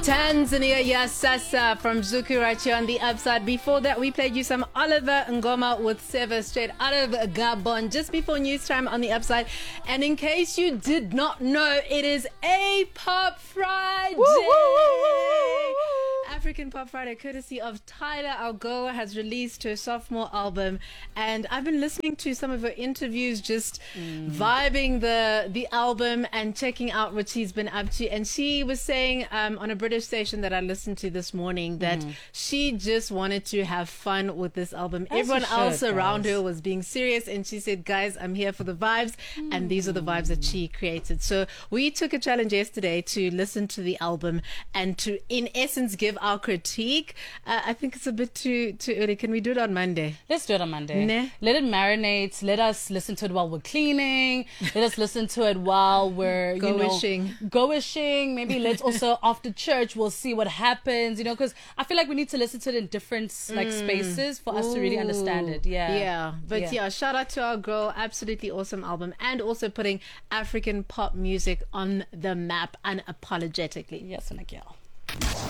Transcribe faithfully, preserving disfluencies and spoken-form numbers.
Tanzania, yes, Sasa from Zuku right here on the upside. Before that, we played you some Oliver Ngoma with Seva straight out of Gabon just before news time on the upside. And in case you did not know, it is A Pop Friday. Woo, woo, woo, woo. African Pop Friday, courtesy of Tyler. Our girl has released her sophomore album, and I've been listening to some of her interviews, just mm. vibing the the album and checking out what she's been up to. And she was saying um, on a British station that I listened to this morning that mm. she just wanted to have fun with this album. As Everyone else should, around guys. her was being serious, and she said, "Guys, I'm here for the vibes," mm. and these are the vibes that she created. So we took a challenge yesterday to listen to the album and to, in essence, give our critique. Uh, I think it's a bit too too early. Can we do it on Monday? Let's do it on Monday. Ne? Let it marinate. Let us listen to it while we're cleaning. Let us listen to it while we're go you know, wishing. Go wishing. Maybe let's also after church we'll see what happens. You know, because I feel like we need to listen to it in different like mm. spaces for us Ooh. to really understand it. Yeah. Yeah. But yeah. yeah, shout out to our girl. Absolutely awesome album, and also putting African pop music on the map unapologetically. Yes, and a girl.